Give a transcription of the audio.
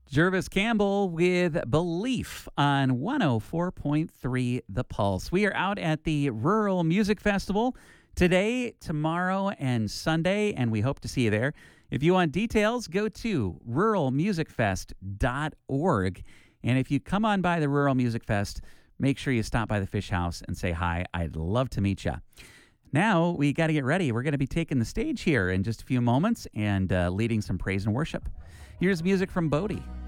Jervis Campbell with Belief on 104.3 The Pulse. We are out at the Rural Music Festival today, tomorrow, and Sunday, and we hope to see you there. If you want details, go to ruralmusicfest.org. And if you come on by the Rural Music Fest, make sure you stop by the Fish House and say hi. I'd love to meet you. Now, we got to get ready. We're going to be taking the stage here in just a few moments and leading some praise and worship. Here's music from Bodie.